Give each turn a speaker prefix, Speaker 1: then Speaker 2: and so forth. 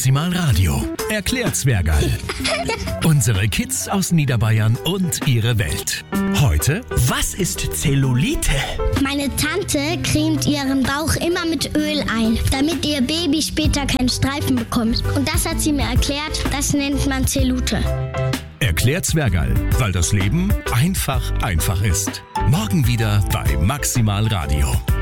Speaker 1: Maximal Radio. Erklärt Zwergerl. Unsere Kids aus Niederbayern und ihre Welt. Heute,
Speaker 2: Was ist Zellulite?
Speaker 3: Meine Tante cremt ihren Bauch immer mit Öl ein, damit ihr Baby später keinen Streifen bekommt. Und das hat sie mir erklärt, das nennt man Zellulite.
Speaker 1: Erklärt Zwergerl, weil das Leben einfach ist. Morgen wieder bei Maximal Radio.